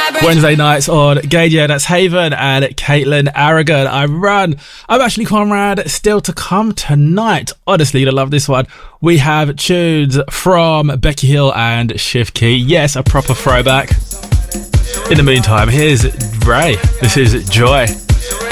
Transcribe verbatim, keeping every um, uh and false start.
Wednesday nights on Gage. Yeah, that's Haven and Caitlin Aragon. I run. I'm Ashley Conrad. Still to come tonight. Honestly, you'll love this one. We have tunes from Becky Hill and Shiv Key. Yes, a proper throwback. In the meantime, here's Ray. This is Joy.